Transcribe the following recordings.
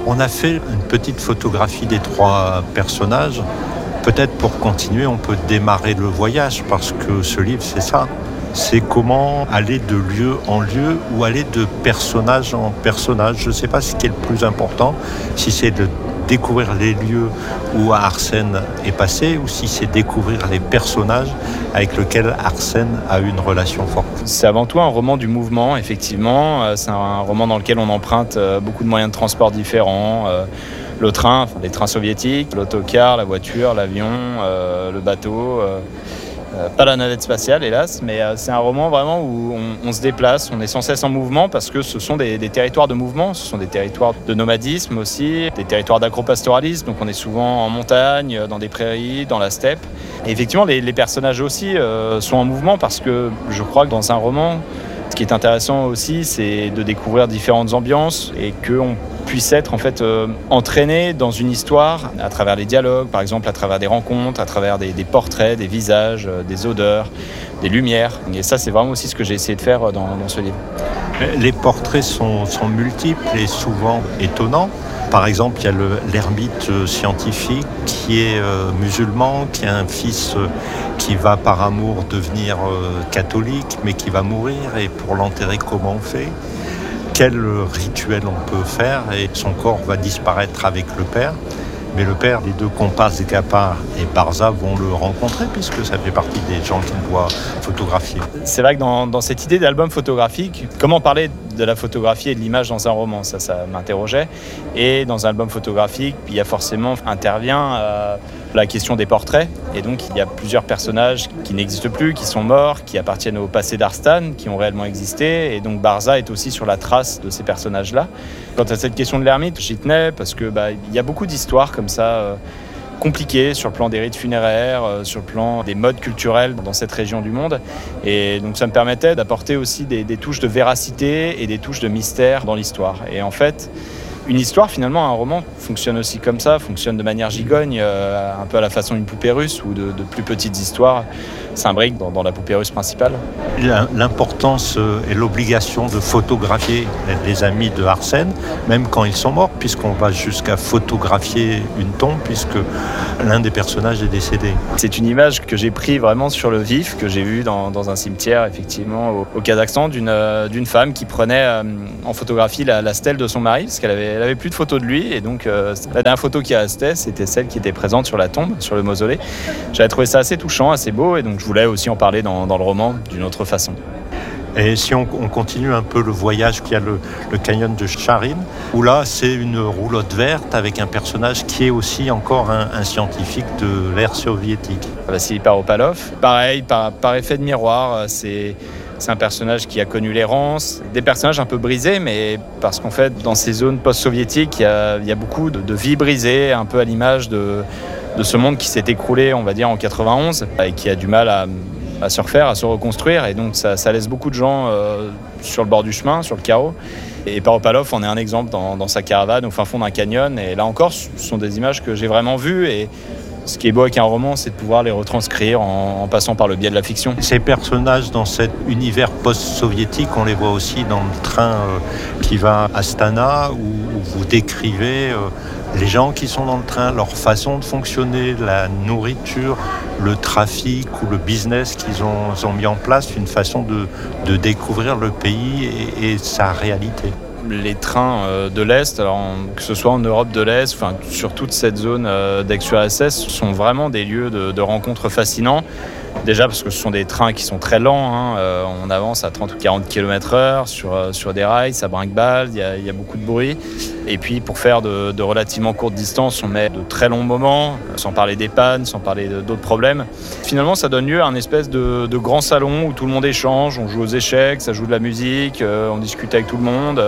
On a fait une petette photographie des 3 personnages. Peut-être pour continuer, on peut démarrer le voyage parce que ce livre, c'est ça. C'est comment aller de lieu en lieu ou aller de personnage en personnage. Je ne sais pas ce qui est le plus important, si c'est de découvrir les lieux où Arsène est passé ou si c'est découvrir les personnages avec lesquels Arsène a une relation forte. C'est avant tout un roman du mouvement, effectivement. C'est un roman dans lequel on emprunte beaucoup de moyens de transport différents. Le train, les trains soviétiques, l'autocar, la voiture, l'avion, le bateau. Pas la navette spatiale, hélas, mais c'est un roman vraiment où on se déplace, on est sans cesse en mouvement parce que ce sont des territoires de mouvement, ce sont des territoires de nomadisme aussi, des territoires d'agropastoralisme, donc on est souvent en montagne, dans des prairies, dans la steppe. Et effectivement, les personnages aussi sont en mouvement parce que je crois que dans un roman, ce qui est intéressant aussi, c'est de découvrir différentes ambiances et qu'on puisse être en fait entraîné dans une histoire à travers les dialogues, par exemple à travers des rencontres, à travers des portraits, des visages, des odeurs, des lumières. Et ça, c'est vraiment aussi ce que j'ai essayé de faire dans ce livre. Les portraits sont multiples et souvent étonnants. Par exemple, il y a l'ermite scientifique qui est musulman, qui a un fils qui va par amour devenir catholique, mais qui va mourir. Et pour l'enterrer, comment on fait ? Quel rituel on peut faire ? Et son corps va disparaître avec le père. Mais le père, les 2 comparses, Gapar et Barza, vont le rencontrer puisque ça fait partie des gens qu'il doit photographier. C'est vrai que dans cette idée d'album photographique, comment parler de la photographie et de l'image dans un roman, ça m'interrogeait. Et dans un album photographique, il y a forcément intervient la question des portraits. Et donc, il y a plusieurs personnages qui n'existent plus, qui sont morts, qui appartiennent au passé d'Arstan, qui ont réellement existé. Et donc, Barza est aussi sur la trace de ces personnages-là. Quant à cette question de l'ermite, j'y tenais parce que il y a beaucoup d'histoires comme ça, compliquées sur le plan des rites funéraires, sur le plan des modes culturels dans cette région du monde. Et donc, ça me permettait d'apporter aussi des touches de véracité et des touches de mystère dans l'histoire. Et en fait, une histoire, finalement, un roman fonctionne aussi comme ça, fonctionne de manière gigogne, un peu à la façon d'une poupée russe ou de plus petites histoires s'imbriquent dans la poupée russe principale. L'importance et l'obligation de photographier les amis de Arsène, même quand ils sont morts, puisqu'on va jusqu'à photographier une tombe, puisque l'un des personnages est décédé. C'est une image que j'ai prise vraiment sur le vif, que j'ai vue dans un cimetière, effectivement, au Kazakhstan, d'une femme qui prenait en photographie la stèle de son mari, parce qu'elle avait plus de photos de lui, et donc la dernière photo qui restait, c'était celle qui était présente sur la tombe, sur le mausolée. J'avais trouvé ça assez touchant, assez beau, et donc je voulais aussi en parler dans le roman d'une autre façon. Et si on continue un peu le voyage, il y a le canyon de Charin, où là c'est une roulotte verte avec un personnage qui est aussi encore un scientifique de l'ère soviétique. Vassili Paropalov, pareil, par effet de miroir, c'est un personnage qui a connu l'errance, des personnages un peu brisés, mais parce qu'en fait dans ces zones post-soviétiques, il y a beaucoup de vies brisées, un peu à l'image de ce monde qui s'est écroulé, on va dire, en 91, et qui a du mal à se refaire, à se reconstruire. Et donc, ça laisse beaucoup de gens sur le bord du chemin, sur le carreau. Et Paropalov en est un exemple dans sa caravane au fin fond d'un canyon. Et là encore, ce sont des images que j'ai vraiment vues. Et ce qui est beau avec un roman, c'est de pouvoir les retranscrire en passant par le biais de la fiction. Ces personnages dans cet univers post-soviétique, on les voit aussi dans le train qui va à Astana, où vous décrivez les gens qui sont dans le train, leur façon de fonctionner, la nourriture, le trafic ou le business qu'ils ont mis en place, une façon de découvrir le pays et sa réalité. Les trains de l'Est, alors que ce soit en Europe de l'Est, enfin, sur toute cette zone d'ex-URSS, sont vraiment des lieux de rencontres fascinants. Déjà parce que ce sont des trains qui sont très lents, on avance à 30 ou 40 km/h sur des rails, ça brinque-balle, il y a beaucoup de bruit. Et puis pour faire de relativement courtes distances, on met de très longs moments, sans parler des pannes, sans parler d'autres problèmes. Finalement, ça donne lieu à une espèce de grand salon où tout le monde échange, on joue aux échecs, ça joue de la musique, on discute avec tout le monde.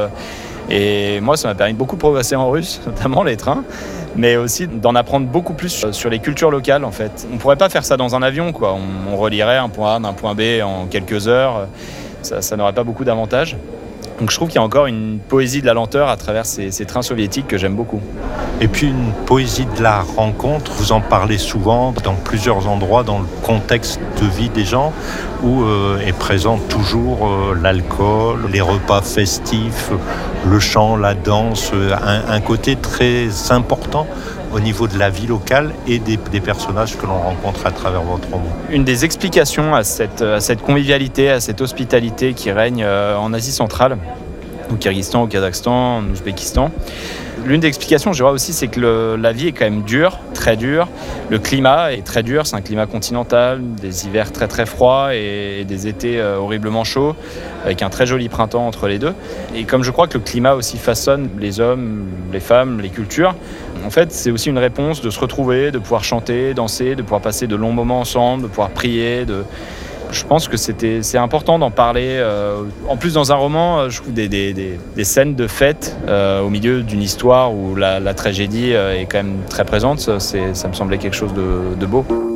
Et moi, ça m'a permis de beaucoup progresser en russe, notamment les trains, mais aussi d'en apprendre beaucoup plus sur les cultures locales, en fait. On ne pourrait pas faire ça dans un avion, quoi. On relierait un point A d'un point B en quelques heures. Ça n'aurait pas beaucoup d'avantages. Donc je trouve qu'il y a encore une poésie de la lenteur à travers ces trains soviétiques que j'aime beaucoup. Et puis une poésie de la rencontre, vous en parlez souvent dans plusieurs endroits, dans le contexte de vie des gens, où est présent toujours l'alcool, les repas festifs, le chant, la danse, un côté très important au niveau de la vie locale et des personnages que l'on rencontre à travers votre roman. Une des explications à cette convivialité, à cette hospitalité qui règne en Asie centrale, au Kyrgyzstan, au Kazakhstan, en Ouzbékistan, l'une des explications, je dirais aussi, c'est que la vie est quand même dure, très dure. Le climat est très dur, c'est un climat continental, des hivers très très froids et des étés horriblement chauds, avec un très joli printemps entre les deux. Et comme je crois que le climat aussi façonne les hommes, les femmes, les cultures, en fait, c'est aussi une réponse de se retrouver, de pouvoir chanter, danser, de pouvoir passer de longs moments ensemble, de pouvoir prier, Je pense que c'est important d'en parler. En plus, dans un roman, je trouve des scènes de fête au milieu d'une histoire où la tragédie est quand même très présente. Ça me semblait quelque chose de beau.